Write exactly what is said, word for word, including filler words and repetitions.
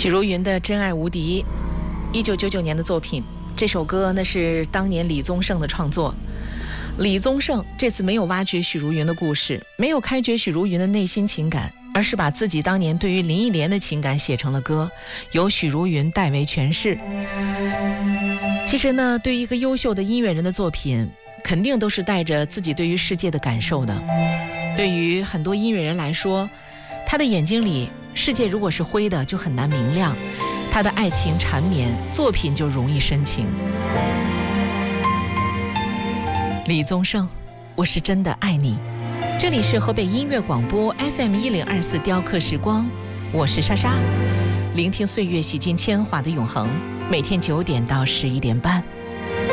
许茹芸的《真爱无敌》，一九九九年的作品。这首歌那是当年李宗盛的创作。李宗盛这次没有挖掘许茹芸的故事，没有开掘许茹芸的内心情感，而是把自己当年对于林忆莲的情感写成了歌，由许茹芸代为诠释。其实呢，对于一个优秀的音乐人的作品，肯定都是带着自己对于世界的感受的。对于很多音乐人来说，他的眼睛里世界如果是灰的，就很难明亮；他的爱情缠绵，作品就容易深情。李宗盛，我是真的爱你。这里是河北音乐广播 F M 一零二四雕刻时光，我是莎莎，聆听岁月洗尽铅华的永恒。每天九点到十一点半。